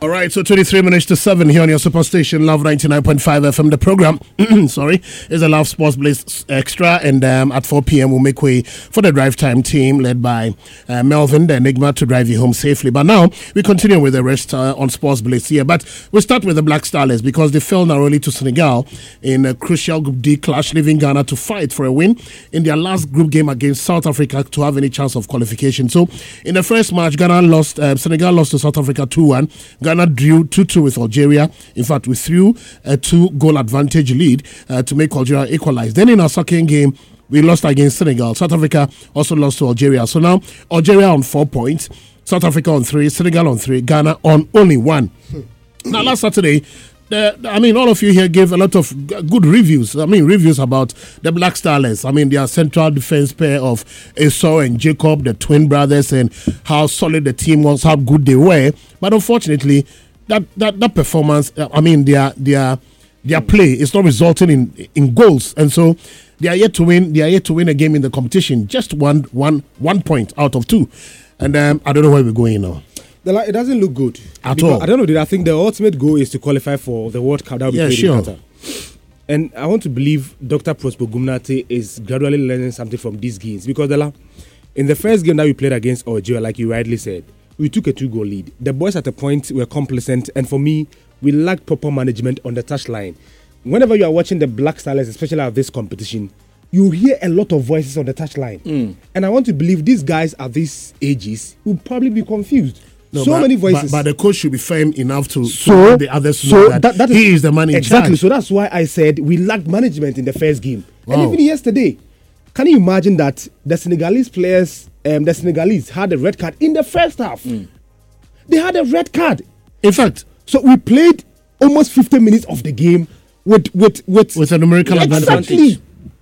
All right, so 23 minutes to 7 here on your superstation, Love 99.5 FM. The program, sorry, is a Love Sports Blaze Extra, and at 4 p.m. we'll make way for the drive time team led by Melvin, the Enigma, to drive you home safely. But now we continue with the rest on Sports Blaze here. But we'll start with the Black Stars because they fell narrowly to Senegal in a crucial Group D clash, leaving Ghana to fight for a win in their last group game against South Africa to have any chance of qualification. So in the first match, Senegal lost to South Africa 2-1. Ghana drew 2-2 with Algeria. In fact, we threw a 2-goal advantage lead to make Algeria equalize. Then in our second game, we lost against Senegal. South Africa also lost to Algeria. So now Algeria on 4 points, South Africa on 3, Senegal on 3, Ghana on only 1. Now last Saturday, all of you here gave a lot of good reviews. Reviews about the Black Stars. Their central defense pair of Esau and Jacob, the twin brothers, and how solid the team was, how good they were. But unfortunately, that performance, their play is not resulting in goals, and so they are yet to win. They are yet to win a game in the competition. Just one point out of 2, and I don't know where we're going now. It doesn't look good at all. I don't know. I think the ultimate goal is to qualify for the World Cup that will be played in Qatar. And I want to believe Dr. Prosper Gumnati is gradually learning something from these games, because in the first game that we played against Algeria, like you rightly said, we took a 2-goal lead. The boys at a point were complacent, and for me, we lacked proper management on the touchline. Whenever you are watching the Black Stars, especially at this competition, you hear a lot of voices on the touchline. And I want to believe these guys at these ages will probably be confused. Many voices. But the coach should be firm enough to let the others know that he is the man in charge. Exactly. So that's why I said we lacked management in the first game. Wow. And even yesterday, can you imagine that the Senegalese players, the Senegalese had a red card in the first half? They had a red card. In fact, so we played almost 50 minutes of the game with a numerical advantage.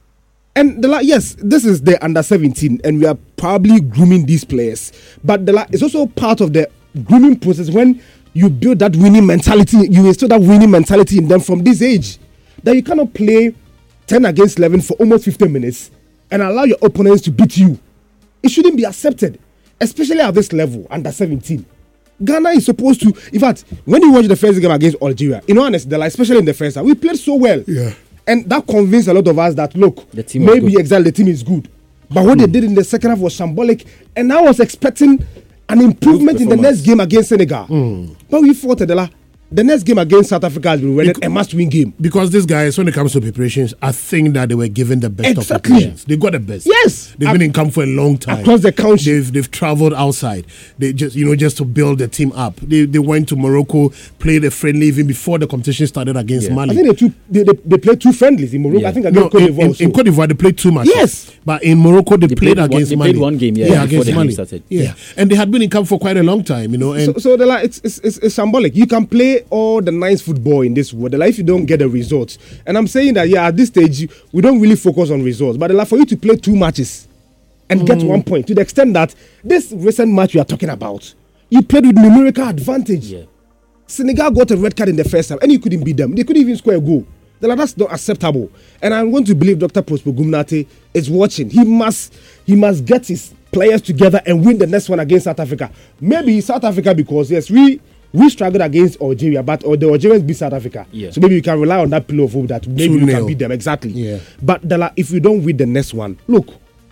And yes, this is the under 17, and we are probably grooming these players. But it's also part of the grooming process. When you build that winning mentality, you instill that winning mentality in them from this age. That you cannot play 10 against 11 for almost 50 minutes and allow your opponents to beat you. It shouldn't be accepted, especially at this level, under 17. Ghana is supposed to, in fact, when you watch the first game against Algeria, especially in the first half, we played so well. Yeah. And that convinced a lot of us that, look, the team is good. But what they did in the second half was shambolic. And I was expecting an improvement in the next game against Senegal. But we fought the next game against South Africa has been a must-win game. Because these guys, when it comes to preparations, I think that they were given the best of preparations. They got the best. Yes. They've been in camp for a long time. Across the country. They've traveled outside. They just to build the team up. They went to Morocco, played a friendly even before the competition started against Mali. I think they played 2 friendlies in Morocco. Yeah. I think against Cote d'Ivoire. In Cote d'Ivoue, they played 2 matches. Yes. But in Morocco, they played against Mali. They played 1 game, against Mali. Started. Yeah. And they had been in camp for quite a long time, And so it's symbolic. You can play all the nice football in this world, if you don't get the results. And I'm saying that at this stage we don't really focus on results, but for you to play 2 matches and get 1 point, to the extent that this recent match we are talking about, you played with numerical advantage. Senegal got a red card in the first half and you couldn't beat them. They couldn't even score a goal. That's not acceptable. And I want to believe Dr. Prosper Gumnati is watching. He must get his players together and win the next one against South Africa. Maybe South Africa, because yes, we struggled against Algeria, but the Algerians beat South Africa. So maybe we can rely on that pillow of hope that maybe we can beat them. Exactly. Yeah. But if we don't win the next one, look,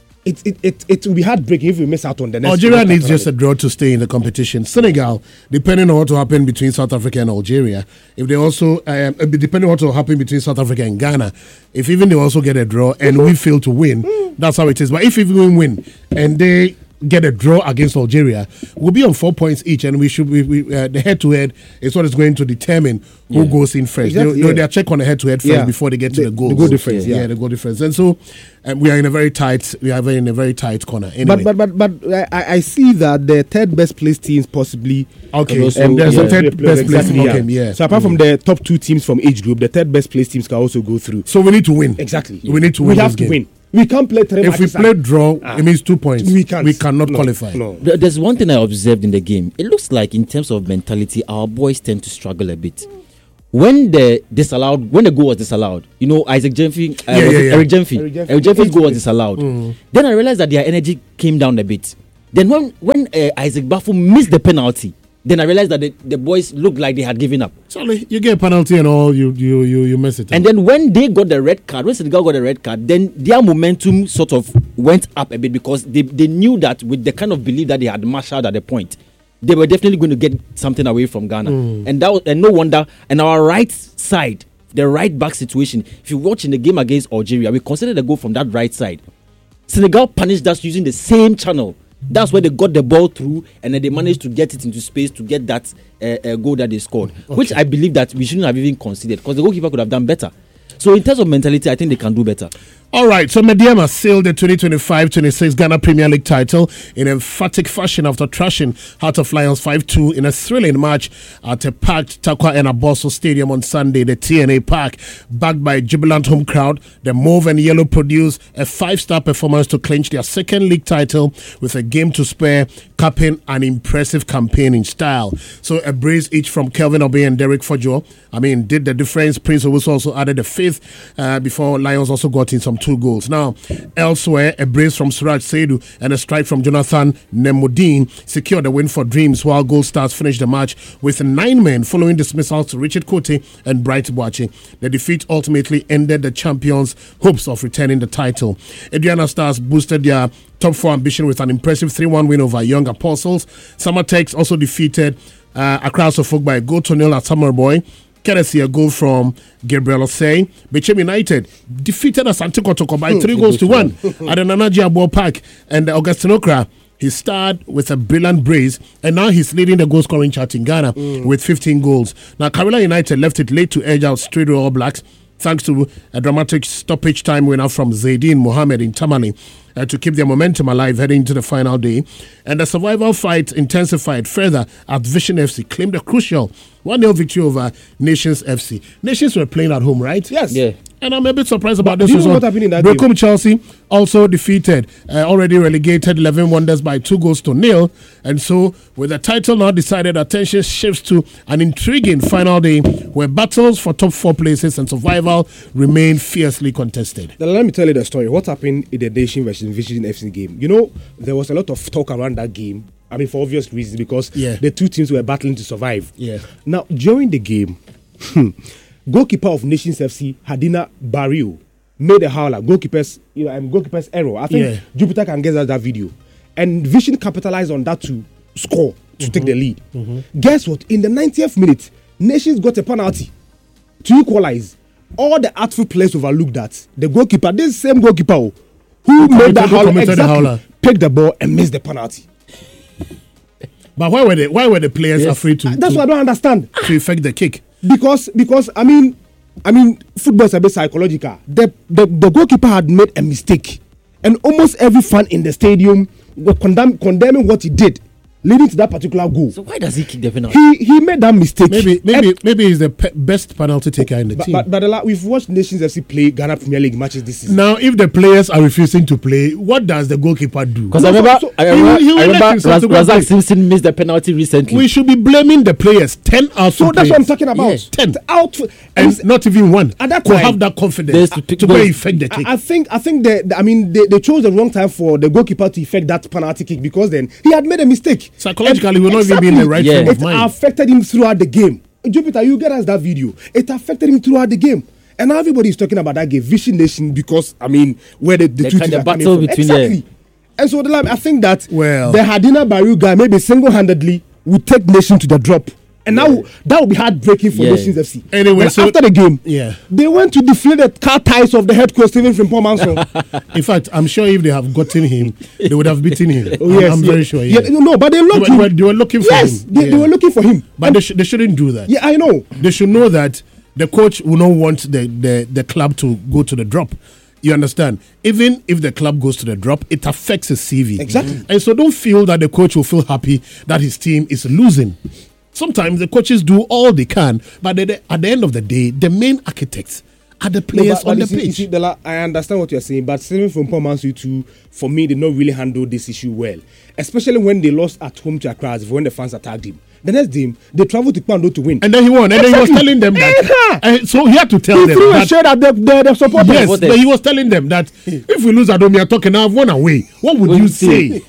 it will be heartbreaking if we miss out on the next one. Algeria needs just a draw to stay in the competition. Senegal, depending on what will happen between South Africa and Algeria, if they also, depending on what will happen between South Africa and Ghana, if even they also get a draw and we fail to win, that's how it is. But if we win and they get a draw against Algeria, we'll be on 4 points each, and we should the head-to-head is what is going to determine who goes in first. Exactly, they check on the head-to-head first before they get to the goals. The goal difference, the goal difference. And so we are in a very tight corner. Anyway. But I see that the third best placed teams possibly there's a third best placed team. So apart from the top 2 teams from each group, the third best placed teams can also go through. So we need to win. Exactly. We need to win. We have to win. We can't play 3 matches. If we play draw, it means 2 points. We cannot qualify. No. There's one thing I observed in the game. It looks like in terms of mentality, our boys tend to struggle a bit. When the goal was disallowed, Isaac Jemfi, Eric Jemfi's goal was disallowed. Then I realized that their energy came down a bit. Then when Isaac Bafo missed the penalty, Then I realized that the boys looked like they had given up. Sorry, you get a penalty and all, you mess it up. And then when they got the red card, when Senegal got the red card, then their momentum sort of went up a bit because they knew that with the kind of belief that they had marshaled at the point, they were definitely going to get something away from Ghana. And no wonder. And our right side, the right back situation, if you watch in the game against Algeria, we considered a goal from that right side. Senegal punished us using the same channel. That's where they got the ball through, and then they managed to get it into space to get that goal that they scored, which I believe that we shouldn't have even considered because the goalkeeper could have done better. So in terms of mentality, I think they can do better. All right, so Mediama sailed the 2025-26 Ghana Premier League title in emphatic fashion after thrashing Heart of Lions 5-2 in a thrilling match at a packed Takwa and Abosso Stadium on Sunday, the TNA Park. Backed by a jubilant home crowd, the Mauve and Yellow produced a 5-star performance to clinch their second league title with a game to spare, capping an impressive campaign in style. So a brace each from Kelvin Obey and Derek Fojo, did the difference. Prince Owusu also added a fifth before Lions also got in some 2 goals. Now, elsewhere, a brace from Suraj Saidu and a strike from Jonathan Nemodine secured the win for Dreams, while Gold Stars finished the match with 9 men following dismissals to Richard Kote and Bright Boache. The defeat ultimately ended the champions' hopes of returning the title. Adriana Stars boosted their top 4 ambition with an impressive 3-1 win over Young Apostles. Summertex also defeated Accra Suffolk by a goal to nil at Summer Boy. Courtesy a goal from Gabriel Osei. Bechem United defeated Asante Kotoko by 3-1 at the Nana Jiabo Park. And Augustine Okra, he started with a brilliant brace, and now he's leading the goal scoring chart in Ghana with 15 goals. Now, Karela United left it late to edge out Straight All Blacks, thanks to a dramatic stoppage time winner from Zaydin Mohammed in Tamale to keep their momentum alive heading into the final day. And the survival fight intensified further as Vision FC claimed a crucial 1-0 victory over Nations FC. Nations were playing at home, right? Yes. Yeah. And I'm a bit surprised about this result. What happened in that game? Chelsea also defeated already relegated 11 Wonders by 2-0. And so, with the title now decided, attention shifts to an intriguing final day where battles for top 4 places and survival remain fiercely contested. Now, let me tell you the story. What happened in the Nation versus Vision FC game? There was a lot of talk around that game. For obvious reasons, because the 2 teams were battling to survive. Yeah. Now, during the game, goalkeeper of Nations FC, Hadina Barrio, made a howler. Goalkeeper's error. I think Jupiter can get us that video. And Vision capitalized on that to score, to take the lead. Guess what? In the 90th minute, Nations got a penalty to equalize. All the artful players overlooked that. The goalkeeper, this same goalkeeper who made that howler, picked the ball and missed the penalty. But why were the players afraid to? That's what I don't understand. To effect the kick. Because football is a bit psychological. The goalkeeper had made a mistake, and almost every fan in the stadium were condemning what he did, leading to that particular goal. So why does he kick the penalty? He made that mistake. Maybe he's the best penalty taker in the team. But we've watched Nations FC play Ghana Premier League matches this season. Now, if the players are refusing to play, what does the goalkeeper do? Because I remember Razak Simpson missed the penalty recently. We should be blaming the players. 10 out. So that's what I'm talking about. 10 out, and not even one. At that could time, have that confidence to go effect the kick. I think they chose the wrong time for the goalkeeper to effect that penalty kick, because then he had made a mistake. Psychologically, we're not even being in the right frame of mind. It affected him throughout the game. Jupiter, you get us that video. It affected him throughout the game. And now everybody is talking about that game, Vision Nation, because, where the two teams are coming from. Exactly. And so I think that the Hadina Barrio guy, maybe single-handedly, would take Nation to the drop. And now that would be heartbreaking for Nations FC. Anyway, so after the game, they went to deflate the car tires of the head coach, Stephen Frimpong Manson. In fact, I'm sure if they have gotten him, they would have beaten him. I'm very sure. No, but they looked. They were looking for him. Yes, they were looking for him. But they shouldn't do that. Yeah, I know. They should know that the coach will not want the club to go to the drop. You understand? Even if the club goes to the drop, it affects his CV. Exactly. And so don't feel that the coach will feel happy that his team is losing. Sometimes the coaches do all they can, but at the end of the day, the main architects are the players on the pitch. You see, I understand what you're saying, but Steven Frimpong Mansu too, for me, did not really handle this issue well, especially when they lost at home to Accra when the fans attacked him. The next game, they traveled to Kwando to win. And then he won. And then he was telling them that. So he had to tell them. He threw a shade at the supporters. Yes, but he was telling them that if we lose at home, we are talking now, I've won away. What would you say?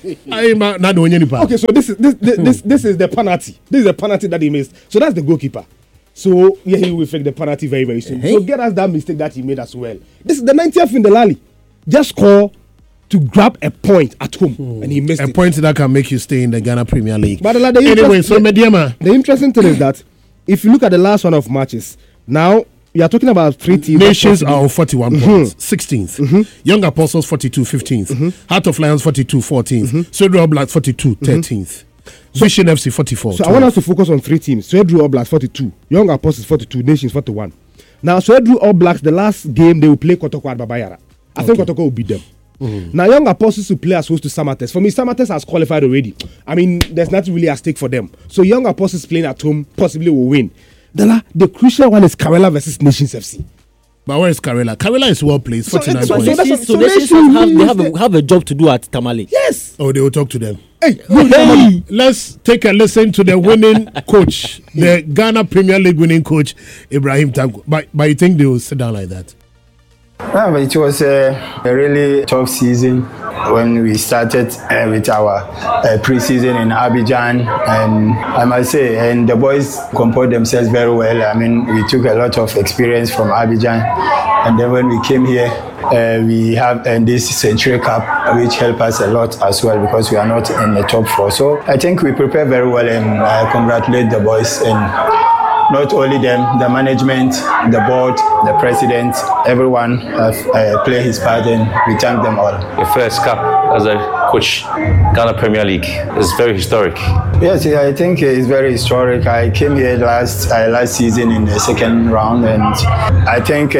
Okay, so this is the penalty. This is the penalty that he missed. So that's the goalkeeper. So yeah, he will fake the penalty very, very soon. So get us that mistake that he made as well. This is the 90th in the Lally. Just score to grab a point at home, and he missed a point that can make you stay in the Ghana Premier League. But anyway, so Mediama. The interesting thing is that if you look at the last one of matches, now you are talking about 3 teams. Nations are on 41 points, 16th. Young Apostles 42, 15th. Heart of Lions 42, 14th. Swedru Oblak 42, 13th. Vision FC 44. So 12th. I want us to focus on 3 teams. Swedru Oblak 42, Young Apostles 42, Nations 41. Now Swedru Oblak, the last game they will play Kotoko at Babayara. I think Kotoko will beat them. Now, Young Apostles will play as host to Samates. For me, Samates has qualified already. I mean, there's not really a stake for them. So, Young Apostles playing at home possibly will win. The crucial one is Karela versus Nations FC. But where is Karela? Karela is well placed. 49 points. So Nations have a job to do at Tamale. Yes. Oh, they will talk to them. Hey. Let's take a listen to the winning coach, the Ghana Premier League winning coach, Ibrahim Tanko. But you think they will sit down like that? But it was a really tough season when we started with our pre-season in Abidjan, and I must say, and the boys composed themselves very well. I mean, we took a lot of experience from Abidjan, and then when we came here, we have this Century Cup, which helped us a lot as well because we are not in the top 4. So I think we prepared very well, and I congratulate the boys and. Not only them, the management, the board, the president, everyone have played his part, and we thank them all. Your first cup as a coach, Ghana Premier League, is very historic. Yes, I think it's very historic. I came here last season in the second round, and I think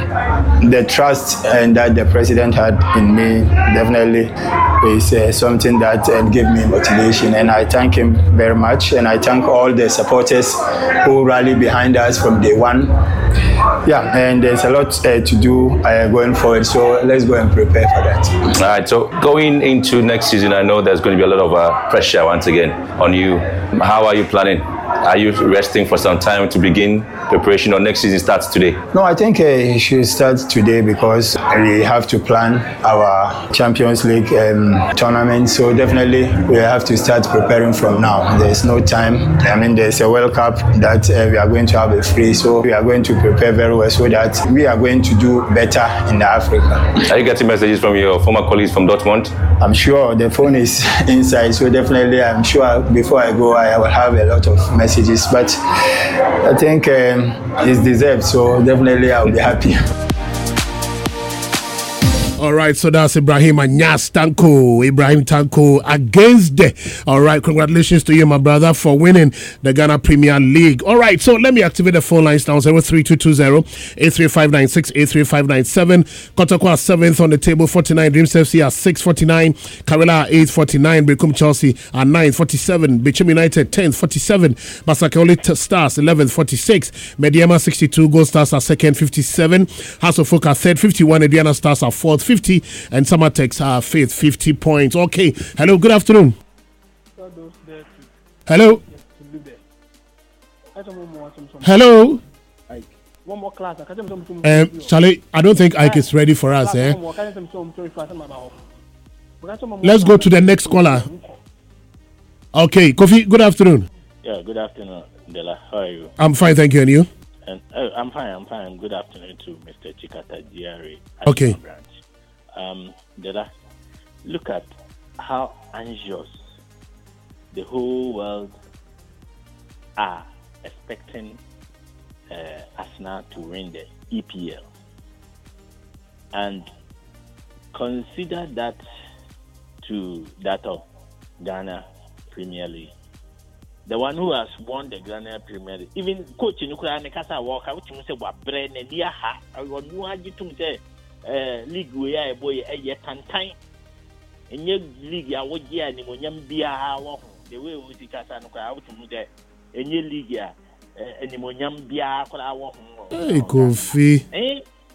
the trust that the president had in me definitely is something that gave me motivation, and I thank him very much, and I thank all the supporters who rally behind us from day one. Yeah, and there's a lot to do going forward, so let's go and prepare for that. All right, so going into next season, I know there's going to be a lot of pressure once again on you. How are you planning? Are you resting for some time to begin preparation, or next season starts today? No, I think it should start today because we have to plan our Champions League tournament. So definitely we have to start preparing from now. There's no time. I mean, there's a World Cup that we are going to have a free. So we are going to prepare very well so that we are going to do better in Africa. Are you getting messages from your former colleagues from Dortmund? I'm sure the phone is inside. So definitely I'm sure before I go, I will have a lot of messages. But I think it's deserved, so definitely I'll be happy. All right, so that's Ibrahim Anyas Tanko. Ibrahim Tanko against the. All right, congratulations to you, my brother, for winning the Ghana Premier League. All right, so let me activate the phone lines now. 03220-83596, 83597. Kotoko at 7th on the table, 49. Dreams FC at 649. Karela at 849. Bekum Chelsea at 9th, 47. Bichim United 10th, 47. Basakaoli Stars 11th, 46. Mediama 62. Gold Stars at 2nd, 57. House of Folk at 3rd, 51. Adriana Stars at 4th, 50, and Samatex are 5th, 50 points. Okay. Hello, good afternoon. Hello. Hello. One more class. Charlie, I don't think Ike is ready for us. Let's go to the next caller. Okay, Kofi, good afternoon. Yeah, good afternoon, Dela. How are you? I'm fine, thank you. And you? And I'm fine. Good afternoon to Mr. Chikata GRA. Okay. Branch. Dela, look at how anxious the whole world are expecting Arsenal to win the EPL, and consider that to that of Ghana Premier League. The one who has won the Ghana Premier League, even coach Nukura Nekasa Walker, which you say was brain and near her, I want to say. League we are boy a yet time in your league. I would hear Nimonium be the way we see Casanuka out to move there in your league. Nimonium be our. Hey, Kofi.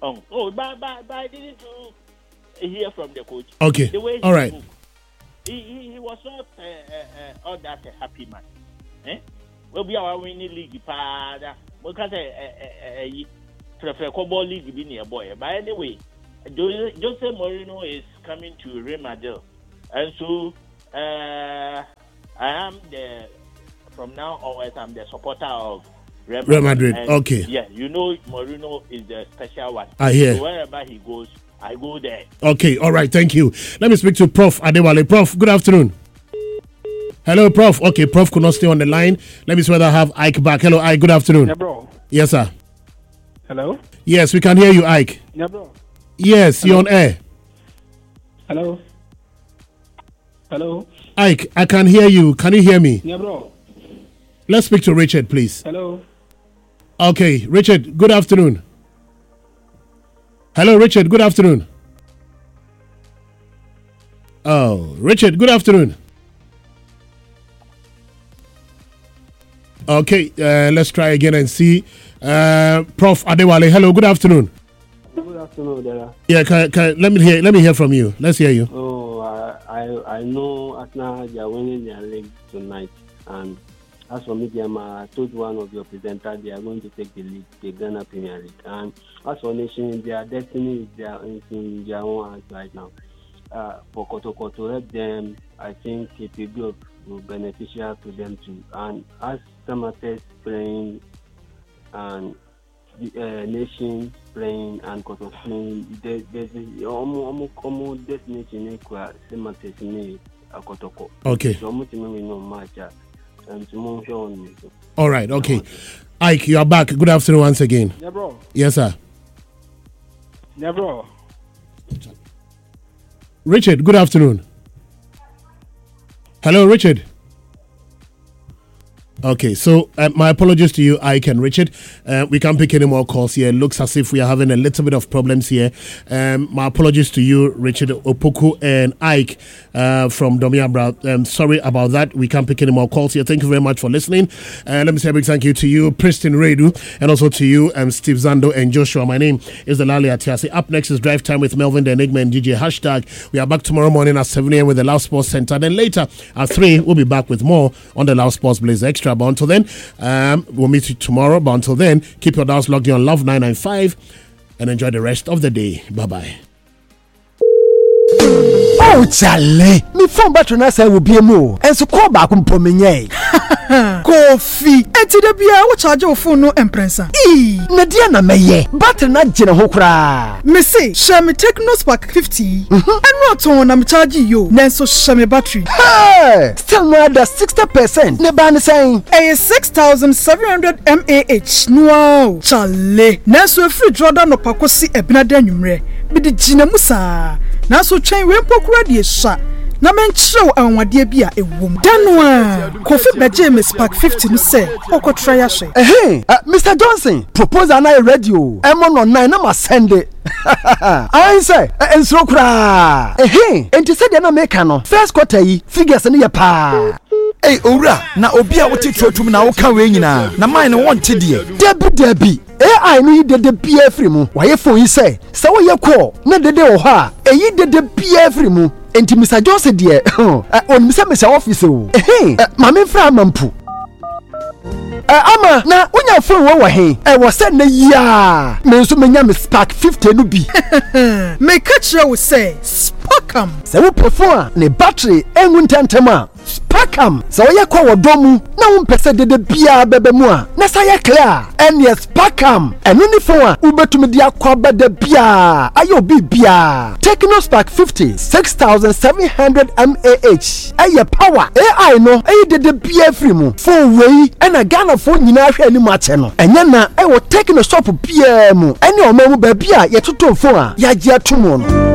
But I didn't hear from the coach. Okay. The way all right. He was not all that happy man. We'll be our winning league. Because prefer football league being a boy. But anyway, Jose Mourinho is coming to Real Madrid, and so I am from now onwards I'm the supporter of Real Madrid. Okay. Yeah, Mourinho is the special one. I hear. So wherever he goes, I go there. Okay, all right, thank you. Let me speak to Prof. Adewale. Prof, good afternoon. Hello, Prof. Okay, Prof could not stay on the line. Let me see whether I have Ike back. Hello, Ike, good afternoon. Yeah, bro. Yes, sir. Hello? Yes, we can hear you, Ike. Yeah, bro. Yes, hello? You're on air. Hello? Hello? Ike, I can hear you. Can you hear me? Yeah, bro. Let's speak to Richard, please. Hello? Okay, Richard, good afternoon. Hello, Richard, good afternoon. Oh, Richard, good afternoon. Okay, let's try again and see. Prof. Adewale, hello, good afternoon. Good afternoon, Dara. Yeah, let me hear from you. Let's hear you. Oh, I know Arsenal they are winning their league tonight, and as for me, I told one of your presenters they are going to take the league, the Ghana Premier League, and as for Nation, their destiny is in their own hands right now. For Kotoko to help them, I think it will be beneficial to them too. And as Samatex playing and Nation playing and Kotoko playing, there's almost destination equal Samatex me Kotoko. Okay. So almost we know much. All right, okay. Ike, you are back. Good afternoon once again. Yeah, bro. Yes, sir. Yeah, bro. Richard, good afternoon. Hello, Richard. Okay, so my apologies to you, Ike and Richard. We can't pick any more calls here. It looks as if we are having a little bit of problems here. My apologies to you, Richard Opoku and Ike from Domiabra. Sorry about that. We can't pick any more calls here. Thank you very much for listening. Let me say a big thank you to you, Pristin Redu, and also to you, Steve Zando and Joshua. My name is Delali Atiasi. Up next is Drive Time with Melvin the Enigma and DJ Hashtag. We are back tomorrow morning at 7 a.m. with the Loud Sports Center. Then later at 3, we'll be back with more on the Loud Sports Blaze Extra. But until then, we'll meet you tomorrow. But until then, keep your dials logged in on Love 995 and enjoy the rest of the day. Bye-bye. Oh, Charlie, me phone battery na say will be a mo. And so call back on Pomenye. Coffee. Eti de bia wo charge your phone no emprensa. Na dia na meye. Battery na gina ho kra. Me say, share me Techno Spark 50. And not on na me charge you. Nenso share me battery. Hey, still no other 60%. Ne ban saying a 6700 mAh. Wow, Charlie. Nenso free Jordan no pakosi ebina denumre. Bi de gina musa. Nanso twɛn we mpokura de sha na menkyerɛw anwade bia ewom danwa Kofi beje me Spark 50 no sɛ okotra ya hwe Mr. Johnson proposal na radio emo no 9 na ma send it I say ensro kura enti sɛ de na meka no first quarter yi figures ne ye pa Hey, owura na obi a wote tuatum na wo ka we nyina na mine no wonte de debi AI no yi dede bia free mu waye phone yi say wo ye call na dede wo ha eyi dede bia free mu enti Mr. Johnson de on Mr. office o mame fra amampu ama na unya phone wo he wo say na ya me nso menya me Spark 50 no bi me catch you say Sparkam say wo phone ne battery enwu ntentem a Sparkam so ye kwa wodomu na wo mpese dede bia bebe mu a na sa ye clear and yes Sparkam enu ni phone a ubetumi dia kwa bede bia ayo bibia Techno Spark 50 6700 mAh aye power AI no aye dede bia free mu phone wei na Ghana phone nyina hwe ani mu ache no enya na wo Techno shop bia mu ene o mamu ba bia ye toto phone a ya je atomo no.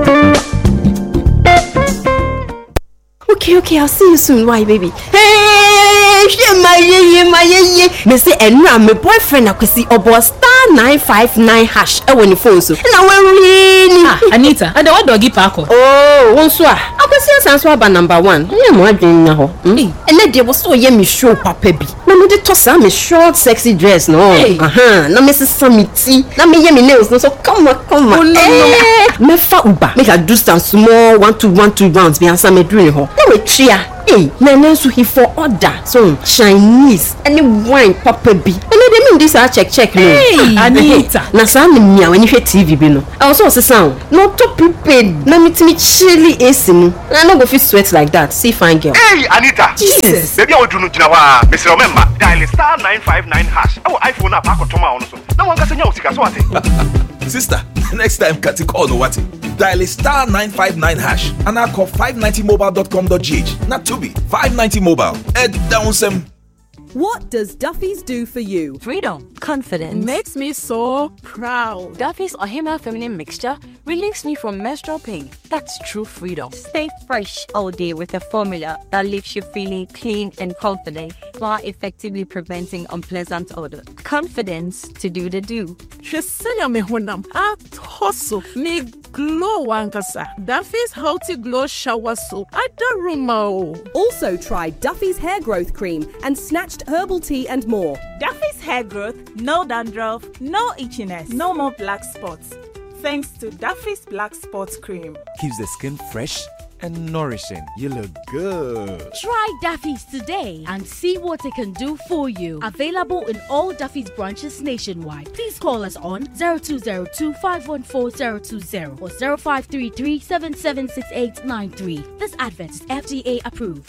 Okay, I'll see you soon. Why, baby? Hey, my me say, and my boyfriend, I could see about *959# when you phone so. Now, really, Anita, and the what doggy parko? Oh, bonsoir. I could see san so aba number 1 ye mo adwen na ho ene de wo so ye me show papa bi na me de to sa me short sexy dress no na me sesa me ti na me ye me nails no so come on me fa uba make I do some small 1-2 rounds be answer me doing ho na we tria na so he for order so Chinese any wine papa bi ene de me this check no Anita na sa me mia when you TV bi no I also sesa no to prepared na me timi chili AC no I no go fit sweat like that see fine girl. Hey Anita, Jesus baby I would do no jina wa me say remember dial star 959 hash our iPhone app akotoma on so na wan ka senya osika so ate Sister, next time Kati call no what? Dial star 959 hash and I call 590mobile.com.gh. Not to be 590 mobile. Down some. What does Duffy's do for you? Freedom. Confidence. Makes me so proud. Duffy's Ohima Feminine Mixture relieves me from menstrual pain. That's true freedom. Stay fresh all day with a formula that leaves you feeling clean and confident while effectively preventing unpleasant odor. Confidence to do the do. Shesenya me honam atoso me glow wankasa. Duffy's Healthy Glow Shower Soap. I don't remember. Also try Duffy's Hair Growth Cream and Snatched Herbal Tea and more. Duffy's Hair Growth, no dandruff, no itchiness, no more black spots. Thanks to Duffy's Black Spots Cream. Keeps the skin fresh and nourishing. You look good. Try Duffy's today and see what it can do for you. Available in all Duffy's branches nationwide. Please call us on 0202-514-020 or 0533-776893. This advert is FDA approved.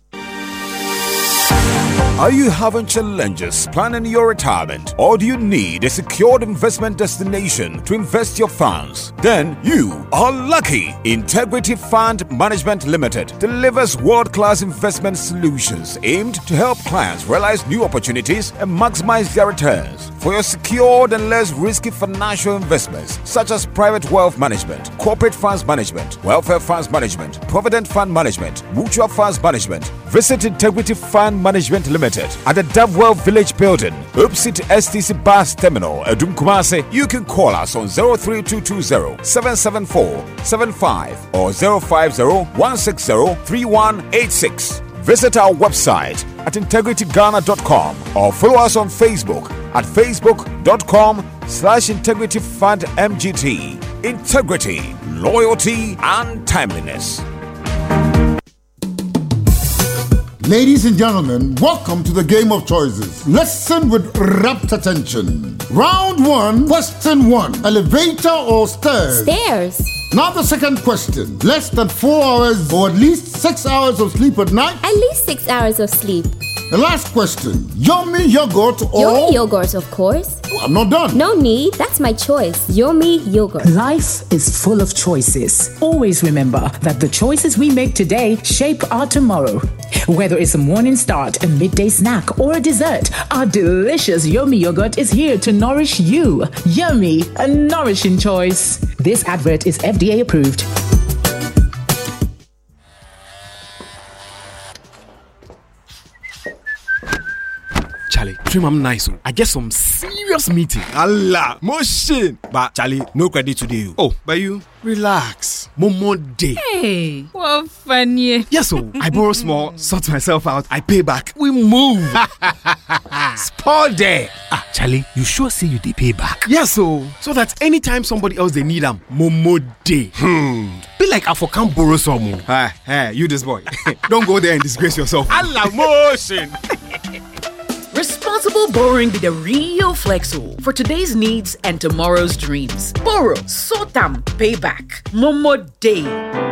Are you having challenges planning your retirement, or do you need a secured investment destination to invest your funds? Then you are lucky. Integrity Fund Management Limited delivers world-class investment solutions aimed to help clients realize new opportunities and maximize their returns. For your secured and less risky financial investments, such as private wealth management, corporate funds management, welfare funds management, provident fund management, mutual funds management, visit Integrity Fund Management Limited at the Dovewell Village Building, opposite STC Bus Terminal, Edum Kumasi. You can call us on 03220-774-75 or 050-160-3186. Visit our website at integrityghana.com or follow us on Facebook at facebook.com/integrityfundmgt. Integrity, loyalty, and timeliness. Ladies and gentlemen, welcome to the game of choices. Listen with rapt attention. Round 1, question 1. Elevator or stairs? Stairs. Now the second question. Less than 4 hours or at least 6 hours of sleep at night? At least 6 hours of sleep. The last question. Yomi yogurt or... Yomi yogurt, of course. I'm not done. No need. That's my choice. Yomi yogurt. Life is full of choices. Always remember that the choices we make today shape our tomorrow. Whether it's a morning start, a midday snack, or a dessert, our delicious Yomi yogurt is here to nourish you. Yummy, a nourishing choice. This advert is FDA approved. Charlie, dream I'm nice. I get some serious meeting. Allah, motion. But Charlie, no credit today. Oh, but you relax. Momo day. Hey, what funny. Yes, so I borrow small, sort myself out, I pay back. We move. Sport day. Ah, Charlie, you sure say you dey pay back? Yes, so that anytime somebody else they need them, Momo day. Be like I for can't borrow some. Hey, you this boy. Don't go there and disgrace yourself. Allah, motion. Responsible borrowing be the real Flexo for today's needs and tomorrow's dreams. Borrow, sort them, pay back. Momo Day.